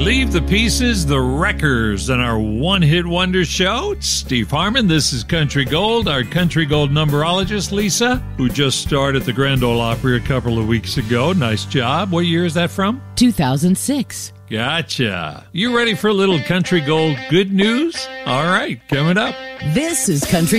Leave the Pieces, the Wreckers, and our one-hit wonder show. It's Steve Harmon. This is Country Gold. Our Country Gold numberologist, Lisa, who just starred at the Grand Ole Opry a couple of weeks ago. Nice job. What year is that from? 2006. Gotcha. You ready for a little Country Gold good news? All right, coming up. This is Country